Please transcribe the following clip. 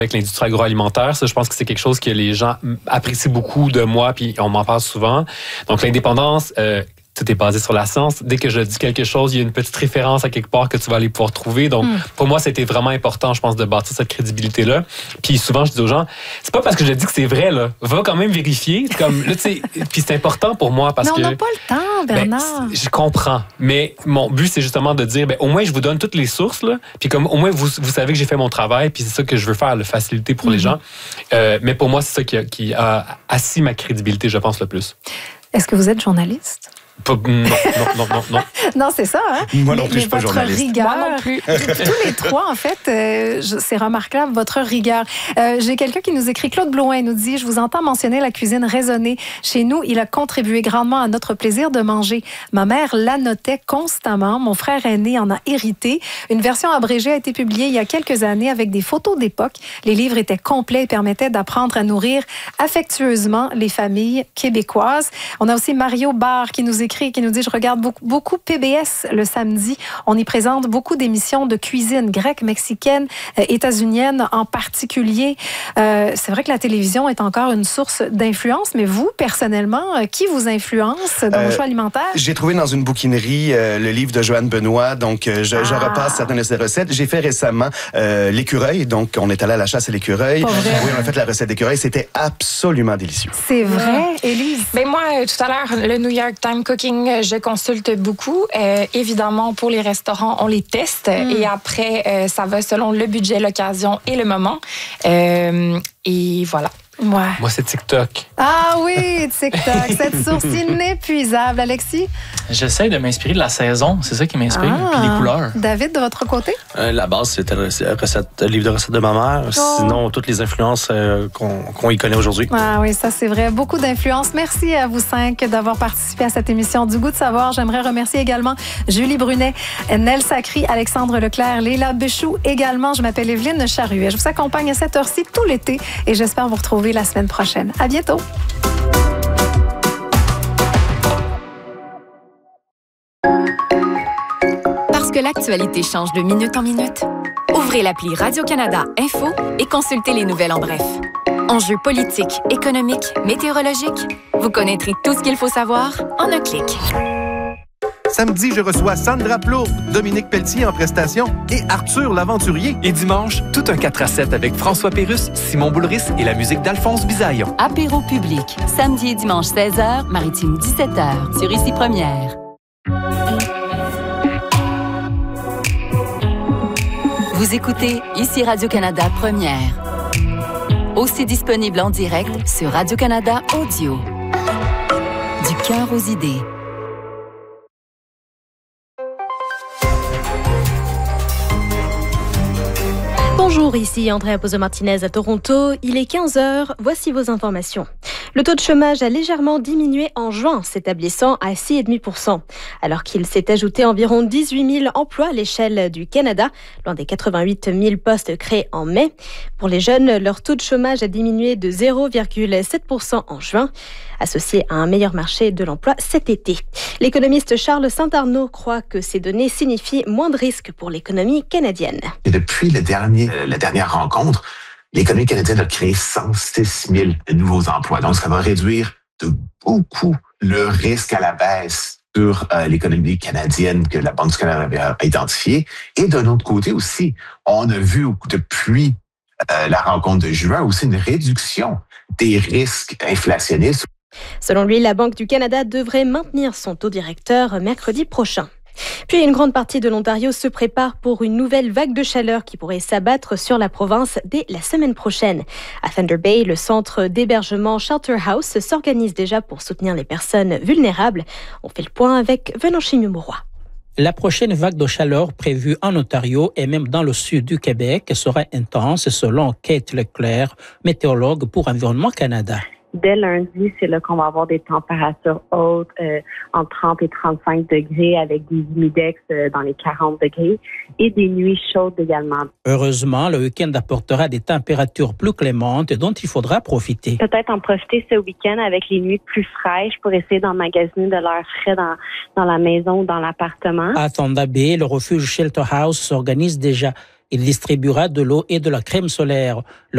avec l'industrie agroalimentaire. Ça, je pense que c'est quelque chose que les gens apprécient beaucoup de moi, puis on m'en parle souvent. Donc, l'indépendance, tout est basé sur la science. Dès que je dis quelque chose, il y a une petite référence à quelque part que tu vas aller pouvoir trouver. Donc, pour moi, c'était vraiment important, je pense, de bâtir cette crédibilité-là. Puis souvent, je dis aux gens, c'est pas parce que je dis que c'est vrai, là. Va quand même vérifier. C'est comme, là, tu sais, puis c'est important pour moi parce que... Mais on n'a pas le temps, Bernard. Je comprends. Mais mon but, c'est justement de dire, au moins, je vous donne toutes les sources, là. Puis comme, au moins, vous savez que j'ai fait mon travail, puis c'est ça que je veux faire, le faciliter pour les gens. Mais pour moi, c'est ça qui a assis ma crédibilité, je pense, le plus. Est-ce que vous êtes journaliste? Non. Non, c'est ça, hein? Moi non plus, je suis pas journaliste. Rigueur, Moi non plus. Tous les trois, en fait, c'est remarquable, votre rigueur. J'ai quelqu'un qui nous écrit, Claude Blouin nous dit, je vous entends mentionner la cuisine raisonnée. Chez nous, il a contribué grandement à notre plaisir de manger. Ma mère l'annotait constamment. Mon frère aîné en a hérité. Une version abrégée a été publiée il y a quelques années avec des photos d'époque. Les livres étaient complets et permettaient d'apprendre à nourrir affectueusement les familles québécoises. On a aussi Mario Barre qui nous écrit, qui nous dit, je regarde beaucoup PBS le samedi. On y présente beaucoup d'émissions de cuisine grecque, mexicaine, états-unienne en particulier. C'est vrai que la télévision est encore une source d'influence, mais vous, personnellement, qui vous influence dans vos choix alimentaires? J'ai trouvé dans une bouquinerie le livre de Joanne Benoît, donc je repasse certaines de ses recettes. J'ai fait récemment l'écureuil, donc on est allé à la chasse à l'écureuil. Oui, on a fait la recette d'écureuil, c'était absolument délicieux. C'est vrai, Élise? Ben moi, tout à l'heure, le New York Times Cooking, je consulte beaucoup. Évidemment, pour les restaurants, on les teste. Et après, ça va selon le budget, l'occasion et le moment. Et voilà. Ouais. Moi, c'est TikTok. Ah oui, TikTok, cette source inépuisable. Alexis? J'essaie de m'inspirer de la saison. C'est ça qui m'inspire. Puis les couleurs. David, de votre côté? La base, c'était le livre de recettes de ma mère. Sinon, toutes les influences qu'on y connaît aujourd'hui. Ah oui, ça c'est vrai. Beaucoup d'influences. Merci à vous 5 d'avoir participé à cette émission du Goût de savoir. J'aimerais remercier également Julie Brunet, Nel Sacry, Alexandre Leclerc, Léla Béchou également. Je m'appelle Evelyne Charuet. Je vous accompagne à cette heure-ci tout l'été et j'espère vous retrouver la semaine prochaine. À bientôt. Parce que l'actualité change de minute en minute, ouvrez l'appli Radio-Canada Info et consultez les nouvelles en bref. Enjeux politiques, économiques, météorologiques, vous connaîtrez tout ce qu'il faut savoir en un clic. Samedi, je reçois Sandra Plourde, Dominique Pelletier en prestation et Arthur l'Aventurier. Et dimanche, tout un 4-7 avec François Pérusse, Simon Boulris et la musique d'Alphonse Bisaillon. Apéro public, samedi et dimanche 16h, Maritime 17h, sur Ici Première. Vous écoutez Ici Radio-Canada Première. Aussi disponible en direct sur Radio-Canada Audio. Du cœur aux idées. Bonjour, ici Andrea Pozo-Martinez à Toronto. Il est 15h, voici vos informations. Le taux de chômage a légèrement diminué en juin, s'établissant à 6,5%, alors qu'il s'est ajouté environ 18 000 emplois à l'échelle du Canada, loin des 88 000 postes créés en mai. Pour les jeunes, leur taux de chômage a diminué de 0,7% en juin, associé à un meilleur marché de l'emploi cet été. L'économiste Charles Saint-Arnaud croit que ces données signifient moins de risques pour l'économie canadienne. Et depuis la dernière rencontre, l'économie canadienne a créé 106 000 nouveaux emplois. Donc, ça va réduire de beaucoup le risque à la baisse sur l'économie canadienne que la Banque du Canada avait identifié. Et d'un autre côté aussi, on a vu depuis la rencontre de juin aussi une réduction des risques inflationnistes. Selon lui, la Banque du Canada devrait maintenir son taux directeur mercredi prochain. Puis une grande partie de l'Ontario se prépare pour une nouvelle vague de chaleur qui pourrait s'abattre sur la province dès la semaine prochaine. À Thunder Bay, le centre d'hébergement Shelter House s'organise déjà pour soutenir les personnes vulnérables. On fait le point avec Venanchi Mumoroy. La prochaine vague de chaleur prévue en Ontario et même dans le sud du Québec sera intense selon Kate Leclerc, météorologue pour Environnement Canada. Dès lundi, c'est là qu'on va avoir des températures hautes, entre 30 et 35 degrés, avec des humidex dans les 40 degrés et des nuits chaudes également. Heureusement, le week-end apportera des températures plus clémentes dont il faudra profiter. Peut-être en profiter ce week-end avec les nuits plus fraîches pour essayer d'emmagasiner de l'air frais dans la maison ou dans l'appartement. À Thunder Bay, le refuge Shelter House s'organise déjà. Il distribuera de l'eau et de la crème solaire.